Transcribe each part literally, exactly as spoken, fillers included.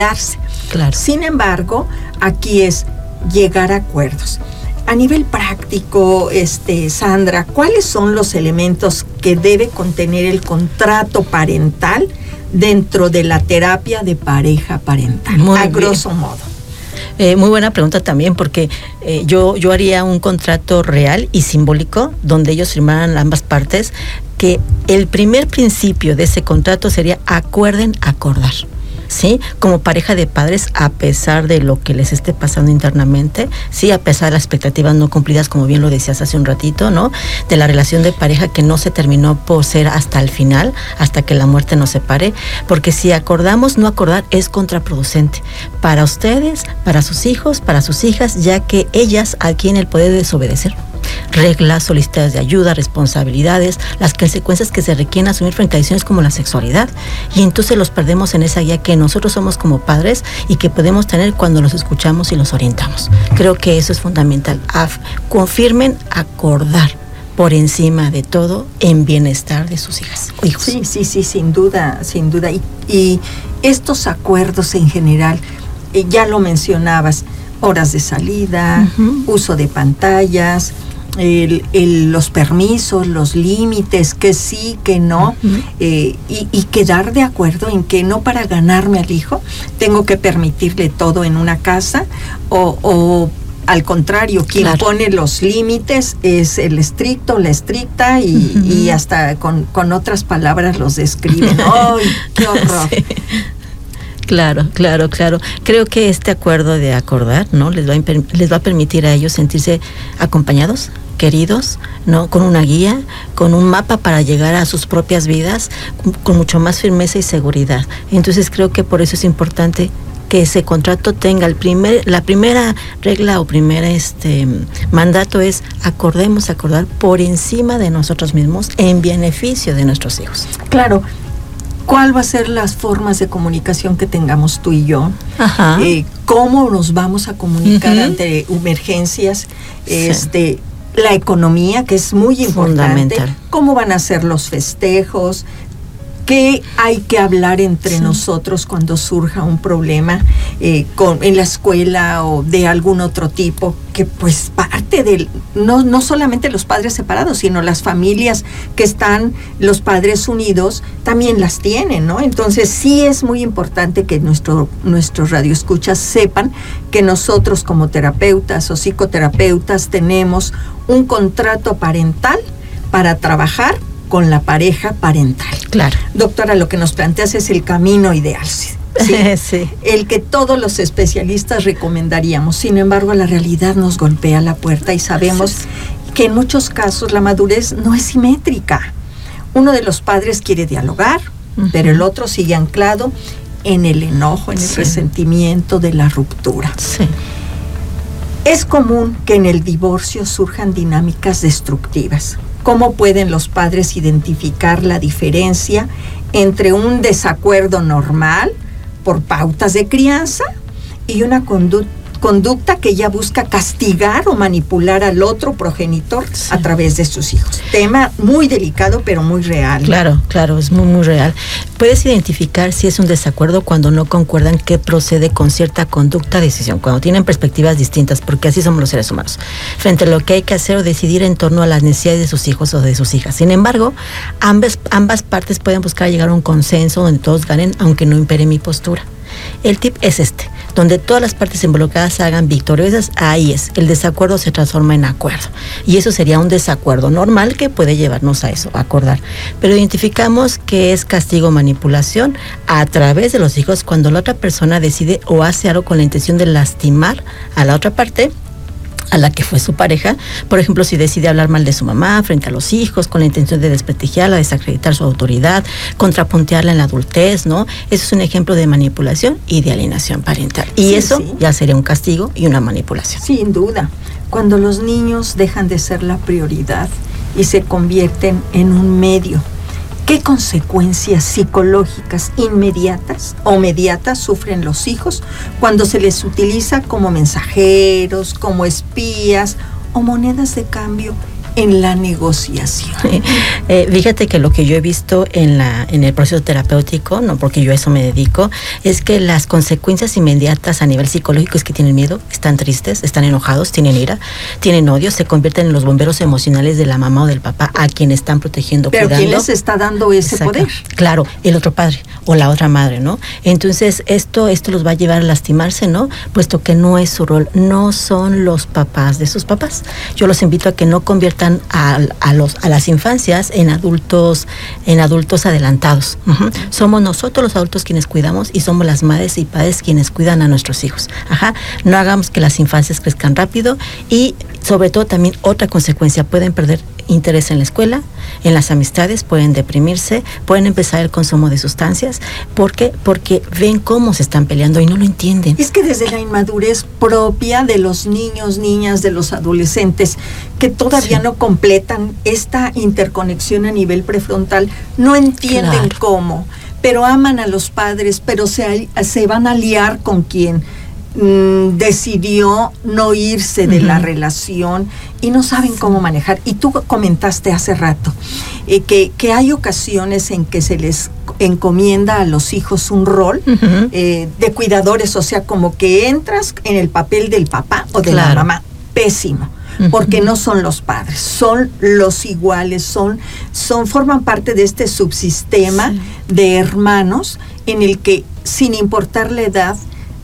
Claro. Sin embargo, aquí es llegar a acuerdos. A nivel práctico, este, Sandra, ¿cuáles son los elementos que debe contener el contrato parental dentro de la terapia de pareja parental? Muy a bien. grosso modo. Eh, muy buena pregunta también, porque eh, yo, yo haría un contrato real y simbólico donde ellos firmaran ambas partes, que el primer principio de ese contrato sería acuerden acordar. ¿Sí? Como pareja de padres, a pesar de lo que les esté pasando internamente, sí, a pesar de las expectativas no cumplidas, como bien lo decías hace un ratito, ¿no? De la relación de pareja que no se terminó por ser hasta el final, hasta que la muerte nos separe, porque si acordamos, no acordar es contraproducente para ustedes, para sus hijos, para sus hijas, ya que ellas adquieren el poder de desobedecer reglas, solicitudes de ayuda, responsabilidades, las consecuencias que se requieren asumir frente a decisiones como la sexualidad, y entonces los perdemos en esa guía que nosotros somos como padres y que podemos tener cuando los escuchamos y los orientamos. Creo que eso es fundamental. Af- confirmen acordar por encima de todo en bienestar de sus hijas o hijos. Sí, sí, sí, sin duda, sin duda. Y, y estos acuerdos en general, eh, ya lo mencionabas, horas de salida, uh-huh. uso de pantallas, el, el, los permisos, los límites, que sí, que no, uh-huh. eh, y, y quedar de acuerdo en que no para ganarme al hijo tengo que permitirle todo en una casa, o, o al contrario, quien claro. pone los límites es el estricto, la estricta, y, uh-huh. y hasta con, con otras palabras los describen. ¡Ay, qué horror! Sí. Claro, claro, claro. Creo que este acuerdo de acordar, ¿no? Les va a, imper- les va a permitir a ellos sentirse acompañados, queridos, ¿no? Con una guía, con un mapa para llegar a sus propias vidas, con, con mucho más firmeza y seguridad. Entonces creo que por eso es importante que ese contrato tenga el primer, la primera regla o primer este mandato es acordemos acordar por encima de nosotros mismos en beneficio de nuestros hijos. Claro. ¿Cuál va a ser las formas de comunicación que tengamos tú y yo? Ajá. Eh, ¿Cómo nos vamos a comunicar uh-huh. ante emergencias? Sí. Este, la economía, que es muy importante. ¿Cómo van a ser los festejos? ¿Qué hay que hablar entre sí. nosotros cuando surja un problema eh, con, en la escuela o de algún otro tipo? Que pues parte del, no, no solamente los padres separados, sino las familias que están, los padres unidos, también las tienen, ¿no? Entonces sí es muy importante que nuestro, nuestros radioescuchas sepan que nosotros como terapeutas o psicoterapeutas tenemos un contrato parental para trabajar con la pareja parental. Claro. Doctora, lo que nos planteas es el camino ideal, ¿sí? Sí. El que todos los especialistas recomendaríamos. Sin embargo, la realidad nos golpea la puerta y sabemos sí. que en muchos casos la madurez no es simétrica. Uno de los padres quiere dialogar, uh-huh. pero el otro sigue anclado en el enojo, en el sí. resentimiento de la ruptura. Sí. Es común que en el divorcio surjan dinámicas destructivas. ¿Cómo pueden los padres identificar la diferencia entre un desacuerdo normal por pautas de crianza y una condu- conducta que ya busca castigar o manipular al otro progenitor sí. a través de sus hijos? Tema muy delicado, pero muy real. Claro, claro, es muy, muy real. Puedes identificar si es un desacuerdo cuando no concuerdan qué procede con cierta conducta o decisión, cuando tienen perspectivas distintas, porque así somos los seres humanos, frente a lo que hay que hacer o decidir en torno a las necesidades de sus hijos o de sus hijas. Sin embargo, ambas, ambas partes pueden buscar llegar a un consenso donde todos ganen, aunque no impere mi postura. El tip es este, donde todas las partes involucradas se hagan victoriosas, ahí es, el desacuerdo se transforma en acuerdo. Y eso sería un desacuerdo normal que puede llevarnos a eso, a acordar. Pero identificamos que es castigo o manipulación a través de los hijos cuando la otra persona decide o hace algo con la intención de lastimar a la otra parte, a la que fue su pareja. Por ejemplo, si decide hablar mal de su mamá frente a los hijos con la intención de desprestigiarla, desacreditar su autoridad, contrapuntearla en la adultez, ¿no? Eso es un ejemplo de manipulación y de alienación parental. Y sí, eso sí. ya sería un castigo y una manipulación. Sin duda. Cuando los niños dejan de ser la prioridad y se convierten en un medio, ¿qué consecuencias psicológicas inmediatas o mediatas sufren los hijos cuando se les utiliza como mensajeros, como espías o monedas de cambio en la negociación? Sí. Eh, fíjate que lo que yo he visto en la en el proceso terapéutico, no porque yo a eso me dedico, es que las consecuencias inmediatas a nivel psicológico es que tienen miedo, están tristes, están enojados, tienen ira, tienen odio, se convierten en los bomberos emocionales de la mamá o del papá a quien están protegiendo, pero cuidando. ¿quién les está dando ese Exacto. poder? Claro, el otro padre o la otra madre, ¿no? Entonces esto esto los va a llevar a lastimarse, ¿no? Puesto que no es su rol, no son los papás de sus papás. Yo los invito a que no conviertan A, a los a las infancias en adultos en adultos adelantados. Uh-huh. Somos nosotros los adultos quienes cuidamos y somos las madres y padres quienes cuidan a nuestros hijos. Ajá. No hagamos que las infancias crezcan rápido y sobre todo también otra consecuencia, pueden perder interés en la escuela, en las amistades, pueden deprimirse, pueden empezar el consumo de sustancias. ¿Por qué? Porque ven cómo se están peleando y no lo entienden. Es que desde la inmadurez propia de los niños, niñas, de los adolescentes, que todavía sí. no completan esta interconexión a nivel prefrontal, no entienden claro. cómo, pero aman a los padres, pero se, se van a liar con quien Mm, decidió no irse de uh-huh. la relación y no saben cómo manejar. Y tú comentaste hace rato eh, que, que hay ocasiones en que se les encomienda a los hijos un rol uh-huh. eh, de cuidadores, o sea, como que entras en el papel del papá o de claro. la mamá. Pésimo. Porque no son los padres, son los iguales, son, son, forman parte de este subsistema sí. de hermanos en el que, sin importar la edad,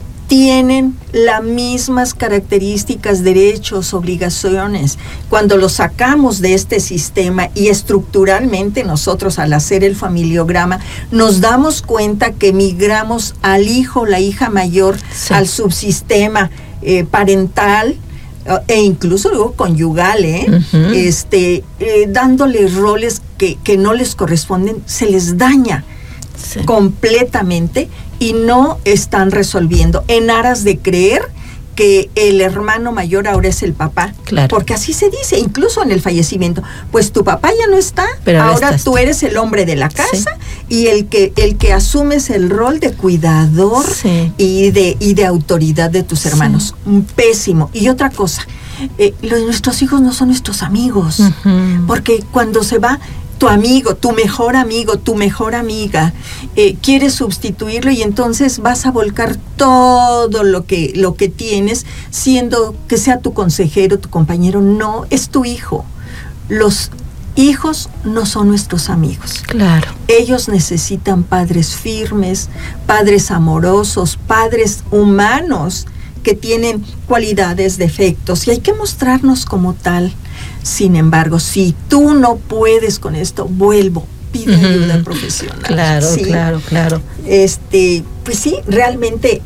tienen las mismas características, derechos, obligaciones. Cuando los sacamos de este sistema y estructuralmente nosotros al hacer el familiograma nos damos cuenta que migramos al hijo, la hija mayor, sí. al subsistema eh, parental e incluso luego conyugal, ¿eh? Uh-huh. este, eh, dándoles roles que, que no les corresponden, se les daña sí. completamente. Y no están resolviendo en aras de creer que el hermano mayor ahora es el papá. Claro. Porque así se dice, incluso en el fallecimiento. Pues tu papá ya no está, pero ahora tú tú eres el hombre de la casa sí. y el que el que asumes el rol de cuidador sí. y de y de autoridad de tus hermanos. Sí. Pésimo. Y otra cosa, eh, los, nuestros hijos no son nuestros amigos. Uh-huh. Porque cuando se va tu amigo, tu mejor amigo, tu mejor amiga, eh, quieres sustituirlo y entonces vas a volcar todo lo que, lo que tienes, siendo que sea tu consejero, tu compañero. No, es tu hijo. Los hijos no son nuestros amigos. Claro. Ellos necesitan padres firmes, padres amorosos, padres humanos que tienen cualidades, defectos, y hay que mostrarnos como tal. Sin embargo, si tú no puedes con esto, vuelvo, pide uh-huh. ayuda profesional. Claro, ¿sí? claro, claro. Este, pues sí, realmente,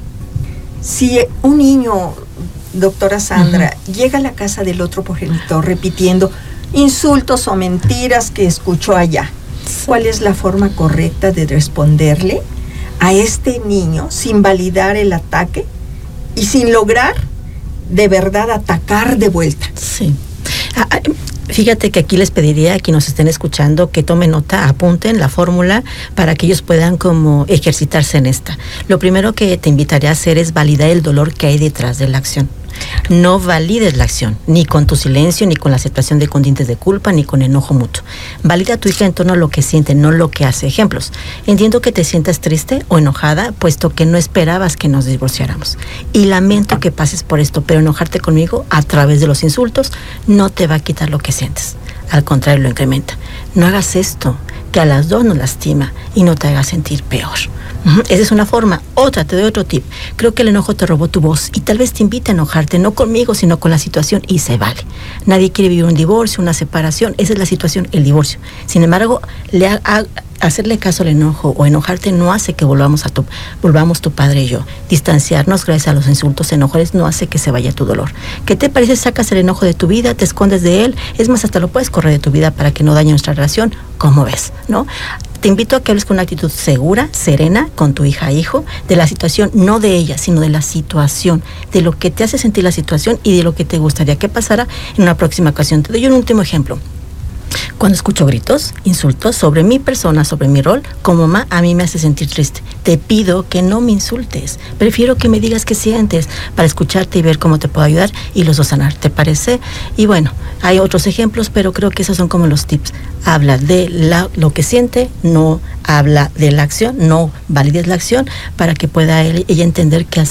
si un niño, doctora Sandra, uh-huh. llega a la casa del otro progenitor repitiendo insultos o mentiras que escuchó allá, sí. ¿cuál es la forma correcta de responderle a este niño sin validar el ataque y sin lograr de verdad atacar de vuelta? Sí. Ah, fíjate que aquí les pediría a quienes nos estén escuchando que tomen nota, apunten la fórmula para que ellos puedan como ejercitarse en esta. Lo primero que te invitaría a hacer es validar el dolor que hay detrás de la acción. No valides la acción, ni con tu silencio, ni con la aceptación de condientes de culpa, ni con enojo mutuo. Valida a tu hija en torno a lo que siente, no lo que hace. Ejemplos: entiendo que te sientas triste o enojada, puesto que no esperabas que nos divorciáramos. Y lamento que pases por esto, pero enojarte conmigo a través de los insultos no te va a quitar lo que sientes. Al contrario, lo incrementa. No hagas esto, que a las dos nos lastima y no te haga sentir peor. Uh-huh. Esa es una forma. Otra, te doy otro tip. Creo que el enojo te robó tu voz y tal vez te invita a enojarte, no conmigo, sino con la situación, y se vale. Nadie quiere vivir un divorcio, una separación. Esa es la situación, el divorcio. Sin embargo, le ha, ha, hacerle caso al enojo o enojarte no hace que volvamos a tu, volvamos tu padre y yo. Distanciarnos gracias a los insultos enojadores no hace que se vaya tu dolor. ¿Qué te parece? Sacas el enojo de tu vida, te escondes de él, es más, hasta lo puedes correr de tu vida para que no dañe nuestra relación. ¿Cómo ves? ¿No? Te invito a que hables con una actitud segura, serena, con tu hija, hijo, de la situación, no de ella, sino de la situación, de lo que te hace sentir la situación y de lo que te gustaría que pasara en una próxima ocasión. Te doy un último ejemplo. Cuando escucho gritos, insultos sobre mi persona, sobre mi rol, como mamá, a mí me hace sentir triste. Te pido que no me insultes. Prefiero que me digas qué sientes para escucharte y ver cómo te puedo ayudar y los dos sanar. ¿Te parece? Y bueno, hay otros ejemplos, pero creo que esos son como los tips. Habla de la, lo que siente, no habla de la acción, no valides la acción para que pueda él, ella entender qué hacer.